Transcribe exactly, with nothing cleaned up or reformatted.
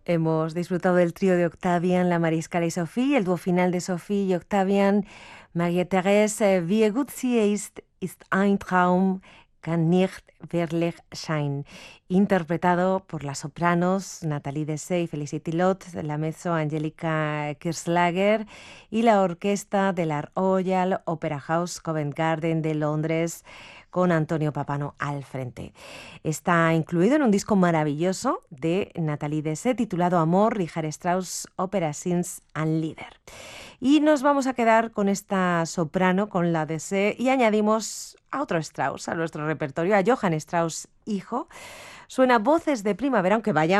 Hemos disfrutado del trío de Octavian, la Mariscala y Sophie, el dúo final de Sophie y Octavian, Maria-Therese, wie gut sie ist, ist ein Traum, kann nicht wirklich sein, interpretado por las sopranos Nathalie Dessay y Felicity Lott, la mezzo Angelica Kirslager y la orquesta de la Royal Opera House Covent Garden de Londres, con Antonio Papano al frente. Está incluido en un disco maravilloso de Nathalie Dessay titulado Amor, Richard Strauss, Opera Sins and Lieder. Y nos vamos a quedar con esta soprano, con la Dessay, y añadimos a otro Strauss a nuestro repertorio, a Johann Strauss hijo. Suena Voces de Primavera, aunque vaya